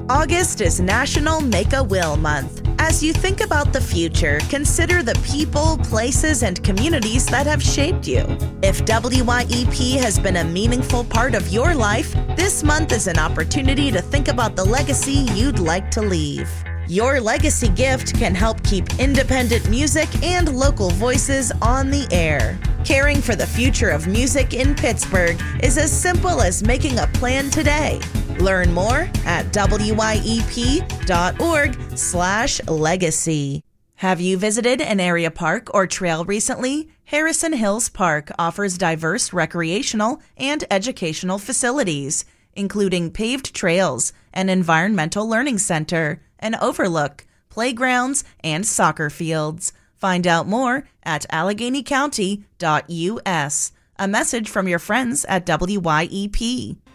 August is National Make a Will Month. As you think about the future, consider the people, places, and communities that have shaped you. If WYEP has been a meaningful part of your life, this month is an opportunity to think about the legacy you'd like to leave. Your legacy gift can help keep independent music and local voices on the air. Caring for the future of music in Pittsburgh is as simple as making a plan today. Learn more at wyep.org/legacy. Have you visited an area park or trail recently? Harrison Hills Park offers diverse recreational and educational facilities, including paved trails, an environmental learning center, an overlook, playgrounds, and soccer fields. Find out more at AlleghenyCounty.us. A message from your friends at WYEP.